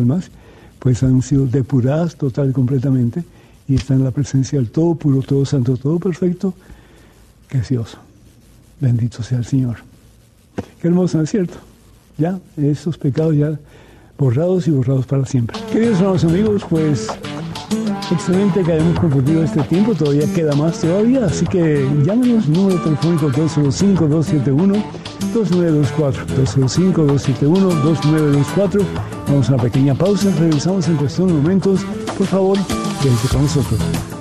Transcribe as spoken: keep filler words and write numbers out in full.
almas, pues han sido depuradas total y completamente y están en la presencia del todo puro, todo santo, todo perfecto, que es Dios. Bendito sea el Señor. Qué hermoso, ¿no es cierto? Ya, esos pecados ya borrados y borrados para siempre. Queridos hermanos amigos, pues excelente que hayamos compartido este tiempo, todavía queda más todavía, así que llámenos, número telefónico dos cero cinco, dos siete uno, dos nueve dos cuatro, dos cero cinco, dos siete uno, dos nueve dos cuatro. Vamos a una pequeña pausa, regresamos en cuestión de momentos. Por favor, quédense con nosotros.